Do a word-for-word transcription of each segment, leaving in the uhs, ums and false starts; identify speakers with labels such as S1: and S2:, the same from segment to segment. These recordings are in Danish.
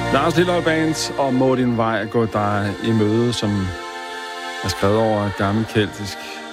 S1: Lars Lillehold Band og Må din vej går dig i møde, som er skrevet over et gammelt keltisk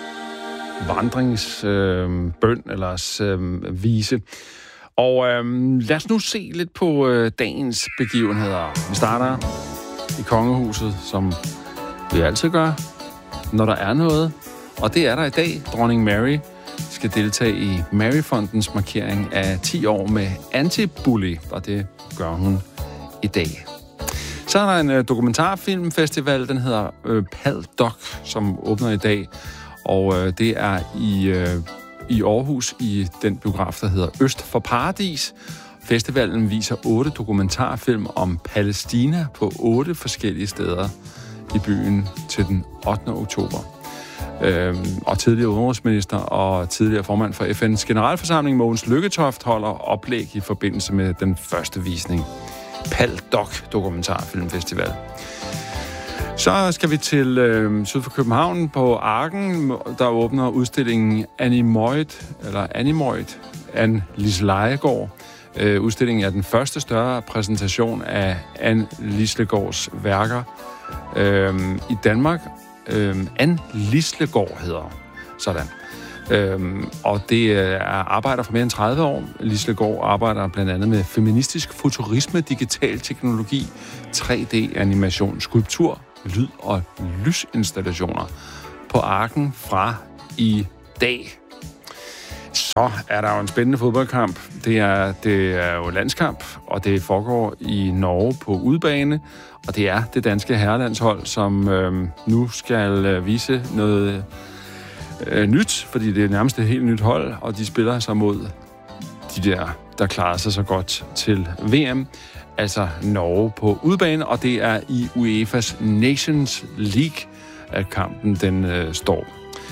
S1: vandringsbøn øh, eller øh, vise. Og øh, lad os nu se lidt på øh, dagens begivenheder. Vi starter i kongehuset, som vi altid gør, når der er noget. Og det er der i dag. Dronning Mary skal deltage i Maryfondens markering af ti år med anti-bully, og det gør hun i dag. Så er der en uh, dokumentarfilmfestival, den hedder uh, Pal Doc, som åbner i dag, og uh, det er i, uh, i Aarhus i den biograf, der hedder Øst for Paradis. Festivalen viser otte dokumentarfilm om Palæstina på otte forskellige steder i byen til den ottende oktober. Øhm, og tidligere udenrigsminister og tidligere formand for F N's generalforsamling, Mogens Lykketoft, holder oplæg i forbindelse med den første visning. Pal Doc Dokumentarfilmfestival. Så skal vi til øh, syd for København på Arken, der åbner udstillingen Animoid, eller Animoid, Anne Lislejegaard. Øh, udstillingen er den første større præsentation af Anne Lislegaards værker øh, i Danmark. Øh, Anne Lislegaard hedder sådan. Øhm, og det er arbejder for mere end tredive år. Lislegaard arbejder blandt andet med feministisk futurisme, digital teknologi, tre D-animation, skulptur, lyd- og lysinstallationer på Arken fra i dag. Så er der jo en spændende fodboldkamp. Det er, det er jo landskamp, og det foregår i Norge på udebane. Og det er det danske herrelandshold, som øhm, nu skal øh, vise noget øh, nyt, fordi det er nærmest et helt nyt hold, og de spiller så mod de der, der klarer sig så godt til V M. Altså Norge på udebane, og det er i UEFA's Nations League, at kampen den øh, står.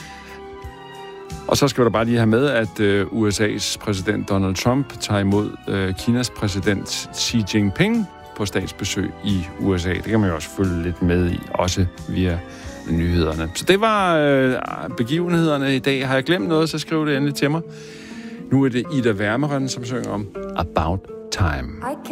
S1: Og så skal vi da bare lige have med, at øh, U S A's præsident Donald Trump tager imod øh, Kinas præsident Xi Jinping på statsbesøg i U S A. Det kan man jo også følge lidt med i, også via nyhederne. Så det var øh, begivenhederne i dag. Har jeg glemt noget, så skriv det endelig til mig. Nu er det Ida Wermeren, som synger om About Time.